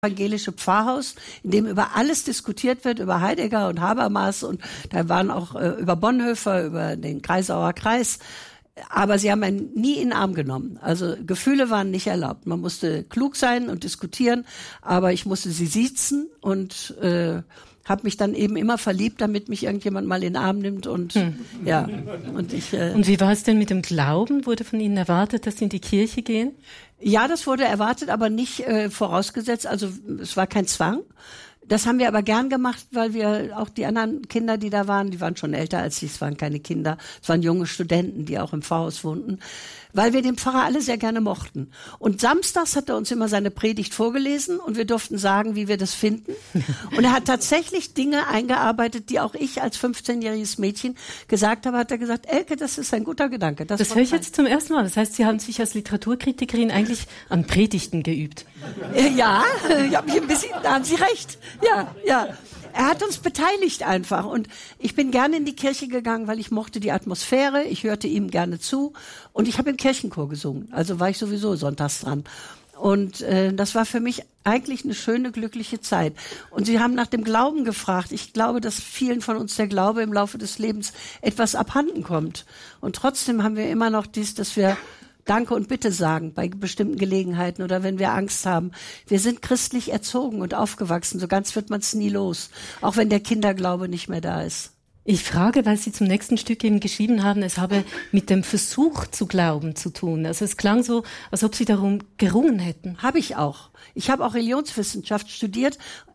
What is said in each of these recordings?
evangelische Pfarrhaus, in dem über alles diskutiert wird, über Heidegger und Habermas, und da waren auch über Bonhoeffer, über den Kreisauer Kreis. Aber sie haben einen nie in den Arm genommen. Also Gefühle waren nicht erlaubt. Man musste klug sein und diskutieren, aber ich musste sie siezen und habe mich dann eben immer verliebt, damit mich irgendjemand mal in den Arm nimmt und ja. Und wie war es denn mit dem Glauben? Wurde von Ihnen erwartet, dass Sie in die Kirche gehen? Ja, das wurde erwartet, aber nicht vorausgesetzt. Also es war kein Zwang. Das haben wir aber gern gemacht, weil wir auch die anderen Kinder, die da waren, die waren schon älter als ich, es waren keine Kinder, es waren junge Studenten, die auch im Pfarrhaus wohnten, weil wir den Pfarrer alle sehr gerne mochten. Und samstags hat er uns immer seine Predigt vorgelesen und wir durften sagen, wie wir das finden. Und er hat tatsächlich Dinge eingearbeitet, die auch ich als 15-jähriges Mädchen gesagt habe, hat er gesagt, Elke, das ist ein guter Gedanke. Das höre ich jetzt zum ersten Mal. Das heißt, Sie haben sich als Literaturkritikerin eigentlich an Predigten geübt. Ja, ich hab mich ein bisschen, da haben Sie recht. Ja. Er hat uns beteiligt einfach und ich bin gerne in die Kirche gegangen, weil ich mochte die Atmosphäre, ich hörte ihm gerne zu und ich habe im Kirchenchor gesungen, also war ich sowieso sonntags dran. Und das war für mich eigentlich eine schöne, glückliche Zeit. Und Sie haben nach dem Glauben gefragt. Ich glaube, dass vielen von uns der Glaube im Laufe des Lebens etwas abhanden kommt. Und trotzdem haben wir immer noch dies, dass wir Danke und Bitte sagen bei bestimmten Gelegenheiten oder wenn wir Angst haben. Wir sind christlich erzogen und aufgewachsen. So ganz wird man es nie los. Auch wenn der Kinderglaube nicht mehr da ist. Ich frage, weil Sie zum nächsten Stück eben geschrieben haben, es habe mit dem Versuch zu glauben zu tun. Also es klang so, als ob Sie darum gerungen hätten. Habe ich auch. Ich habe auch Religionswissenschaft studiert,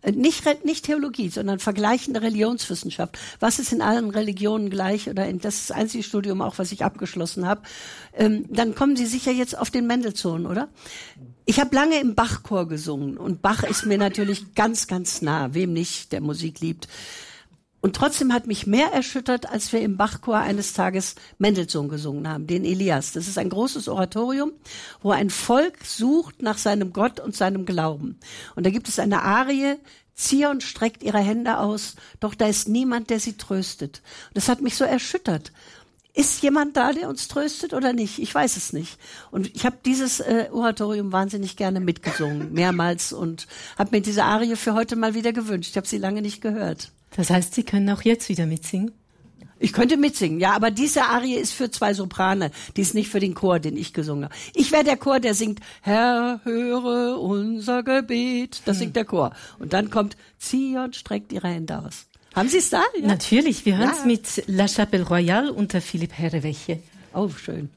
nicht Theologie, sondern vergleichende Religionswissenschaft. Was ist in allen Religionen gleich? Oder das ist das einzige Studium auch, was ich abgeschlossen habe. Dann kommen Sie sicher jetzt auf den Mendelssohn, oder? Ich habe lange im Bach-Chor gesungen und Bach ist mir natürlich ganz, ganz nah. Wem nicht, der Musik liebt. Und trotzdem hat mich mehr erschüttert, als wir im Bachchor eines Tages Mendelssohn gesungen haben, den Elias. Das ist ein großes Oratorium, wo ein Volk sucht nach seinem Gott und seinem Glauben. Und da gibt es eine Arie, Zion streckt ihre Hände aus, doch da ist niemand, der sie tröstet. Und das hat mich so erschüttert. Ist jemand da, der uns tröstet oder nicht? Ich weiß es nicht. Und ich habe dieses Oratorium wahnsinnig gerne mitgesungen, mehrmals, und habe mir diese Arie für heute mal wieder gewünscht. Ich habe sie lange nicht gehört. Das heißt, Sie können auch jetzt wieder mitsingen? Ich könnte mitsingen, ja, aber diese Arie ist für 2 Soprane, die ist nicht für den Chor, den ich gesungen habe. Ich wäre der Chor, der singt, Herr, höre unser Gebet. Das singt der Chor. Und dann kommt, Zion streckt ihre Hände aus. Haben Sie es da? Ja? Natürlich, wir hören es mit La Chapelle Royale unter Philipp Herreweghe. Oh, schön.